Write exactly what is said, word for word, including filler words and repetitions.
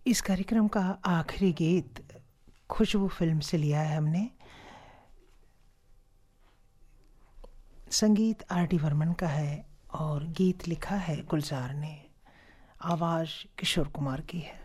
इस कार्यक्रम का आखिरी गीत खुशबू फिल्म से लिया है हमने। संगीत आर डी बर्मन का है और गीत लिखा है गुलजार ने, आवाज़ किशोर कुमार की है।